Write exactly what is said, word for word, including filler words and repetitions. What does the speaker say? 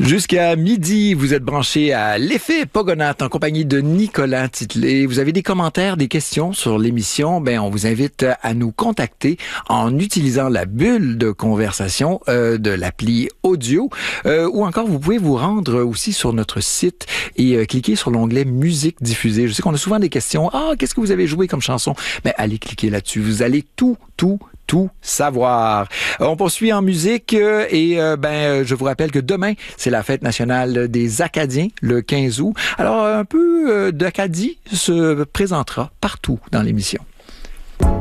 Jusqu'à midi, vous êtes branchés à l'effet Pogonat en compagnie de Nicolas Titley. Vous avez des commentaires, des questions sur l'émission? Ben, on vous invite à nous contacter en utilisant la bulle de conversation euh, de l'appli audio euh, ou encore vous pouvez vous rendre aussi sur notre site et euh, cliquer sur l'onglet musique diffusée. Je sais qu'on a souvent des questions. Ah, qu'est-ce que vous avez joué comme chanson? Ben, allez cliquer là-dessus. Vous allez tout, tout, tout savoir. On poursuit en musique euh, et euh, ben je vous rappelle que demain, c'est la fête nationale des Acadiens, le quinze août. Alors un peu euh, d'Acadie se présentera partout dans l'émission.